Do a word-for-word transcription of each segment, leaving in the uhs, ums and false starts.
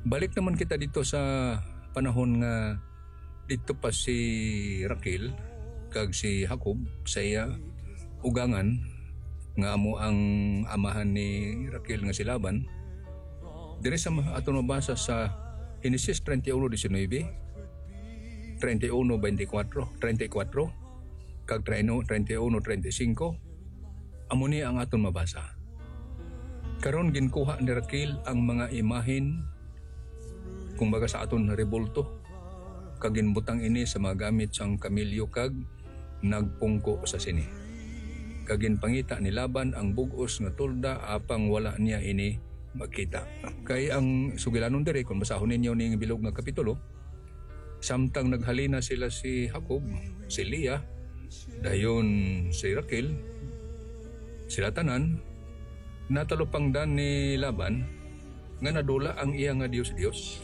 Balik naman kita dito sa panahon nga dito pa si Raquel kag si Jacob sa iya ugangan nga amo ang amahan ni Raquel nga si Laban. Diri sa aton mabasa sa Genesis thirty-one nineteen, thirty-one twenty-four, thirty-four kag thirty-one thirty-five. Amo ni ang aton mabasa. Karon ginkuha ni Raquel ang mga imahen kung baga sa aton rebulto kag ginbutang ini sa mga gamit sang kamilyo kag nagpungko sa sini. Kag ginpangita ni Laban ang bug-os nga tulda apang wala niya ini makita. Kay ang sugilanon diri kung basahon ninyo ning bilog nga kapitulo, samtang naghalina sila si Jacob, si Leah, dayon si Raquel, sila tanan natalupangdan ni Laban nga nadula ang iya nga Dios-Dios.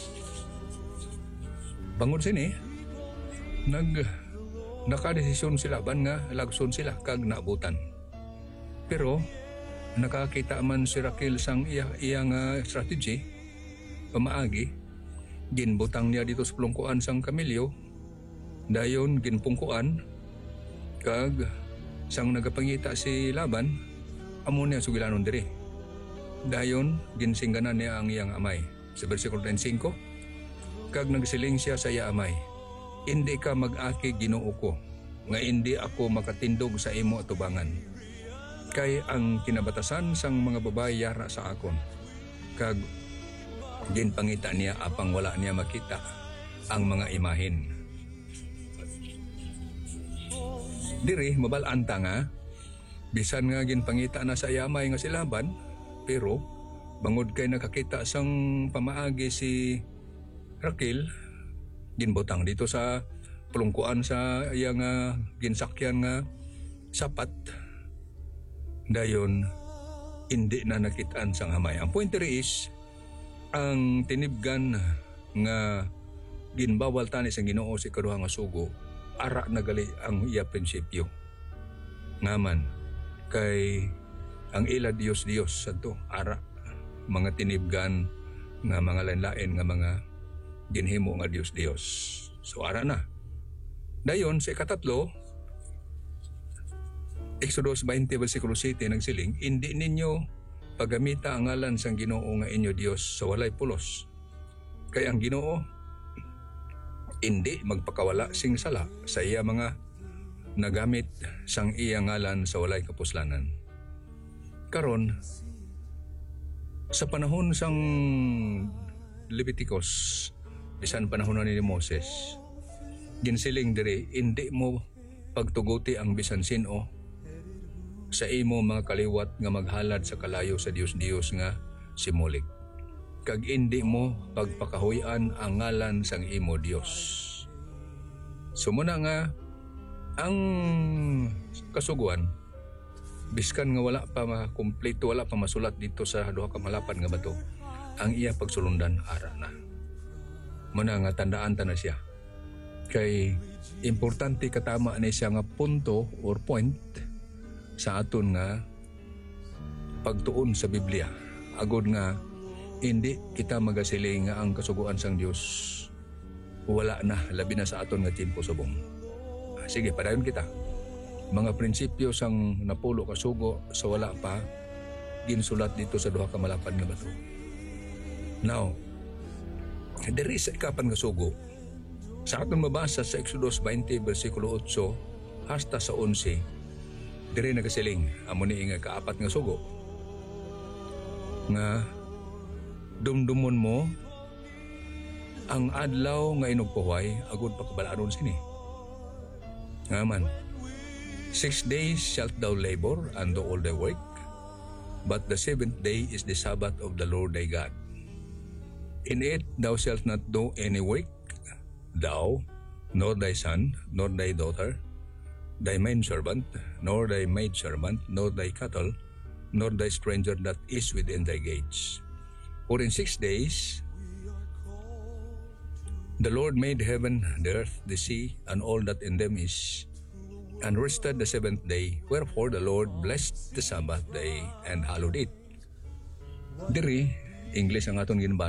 Bangod sini nag nakadesisyon si Laban nga lagson sila kag naabutan. Pero nakakita man si Raquel sang iya iya nga strategy pamaagi, ginbutang niya dito sa plungkuan sang kamilyo, dayon ginpungkuan kag sang nagapangita si Laban amo niya sugilanon diri. Dayon ginsingganan niya ang iyang amay. Sa bersikulo twenty-five, kag nagsiling siya sa iya amay, "Hindi ka mag-aki Ginoo ko, nga hindi ako makatindog sa imo atubangan. Kay ang kinabatasan sang mga babae yara sa akon." Kag ginpangita niya apang wala niya makita ang mga imahen. Diri mabalaan ta nga bisan nga ginpangita na sa yamay nga si Laban, pero bangod kay nakakita sang pamaagi si Raquel, ginbutang dito sa plungkuan sa iya nga ginsakyan nga sapat, dayon hindi na nakitaan sang hamay. Ang point diri is ang tinibgan nga ginbawal tani sang Ginoo si kaduha nga sugo, ara nagali ang iya prinsipyo. Ngaman kay ang ila Dios Dios sadto ara mga tinibgan nga mga lain-lain nga mga ginhimo nga Dios Dios. So ara na. Dayon sa ikatatlo, Exodus twenty versikulo seven nagsiling, "Hindi ninyo pagamita ang ngalan sang Ginoo nga inyo Dios sa walay pulos. Kay ang Ginoo hindi magpakawala sing sala sa iya mga nagamit sang iya ngalan sa walay kapuslanan." Karon sa panahon sang Leviticus, bisan panahon ni Moses, ginsiling diri, hindi mo pagtuguti ang bisan sino sa imo mga kaliwat nga maghalad sa kalayo sa Dios-Dios nga si Molek. Kag hindi mo pagpakahuyan ang ngalan sang imo Dios. Sumuna nga ang kasuguan, biskan nga wala pa makumpleto, wala pa masulat dito sa duha ka malapan nga bato, ang iya pagsulundan ara na. Muna nga tandaan ta na siya. Kay importante katama ni siya nga punto or point sa aton nga pagtuon sa Biblia. Agod nga hindi kita magasiling nga ang kasuguan sang Dios wala na, labi na sa aton nga tiempo subong. Sige, padayon kita. Mga prinsipyo sang napulo kasugo sa wala pa ginsulat dito sa duha ka malapan nga bato. Now, diri sa ikapan nga sugo, sa aton mabasa sa Exodus twenty versikulo eight hasta sa eleven, diri nagasiling amo ni nga kaapat nga sugo nga dumdumon mo ang adlaw nga inugpuhay agud pakabalanon sini. Ngaman, six days shalt thou labor and do all thy work, but the seventh day is the Sabbath of the Lord thy God. In it thou shalt not do any work, thou, nor thy son, nor thy daughter, thy manservant, nor thy maidservant, nor thy cattle, nor thy stranger that is within thy gates. For in six days the Lord made heaven, the earth, the sea, and all that in them is, and rested the seventh day. Wherefore the Lord blessed the Sabbath day and hallowed it. Diri, English ang aton ginbasa.